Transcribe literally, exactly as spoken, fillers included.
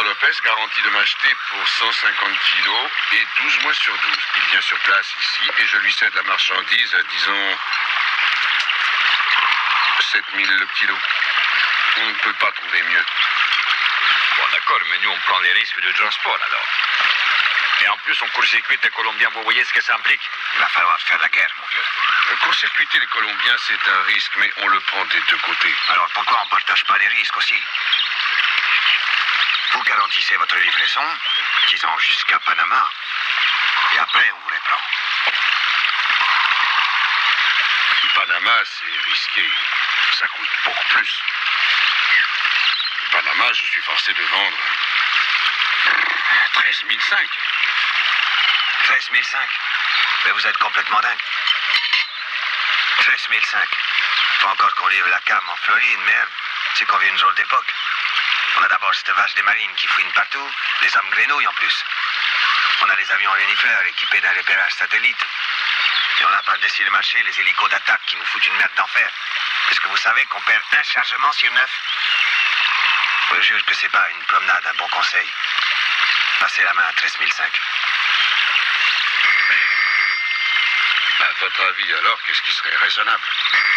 Lopez garantit de m'acheter pour cent cinquante kilos et douze mois sur douze. Il vient sur place ici et je lui cède la marchandise à, disons, sept mille le kilo. On ne peut pas trouver mieux. Bon, d'accord, mais nous, on prend les risques de transport, alors. Et en plus, on court-circuite les Colombiens. Vous voyez ce que ça implique? Il va falloir faire la guerre, mon vieux. Court-circuiter les Colombiens, c'est un risque, mais on le prend des deux côtés. Alors pourquoi on ne partage pas les risques aussi? Vous garantissez votre livraison, disons jusqu'à Panama, et après on vous les prend. Panama, c'est risqué. Ça coûte beaucoup plus. Panama, je suis forcé de vendre treize mille cinq. treize mille cinq? Mais vous êtes complètement dingue. treize mille cinq. Faut encore qu'on livre la cam en Floride, merde. C'est qu'on vit une drôle d'époque. On a d'abord cette vache des marines qui fouinent partout, les hommes grenouilles en plus. On a les avions renifleurs équipés d'un repérage satellite. Et on a par-dessus le marché les hélicos d'attaque qui nous foutent une merde d'enfer. Est-ce que vous savez qu'on perd un chargement sur neuf? Je vous jure que c'est pas une promenade, un bon conseil. Passez la main à treize mille cinq. À votre avis, alors, qu'est-ce qui serait raisonnable?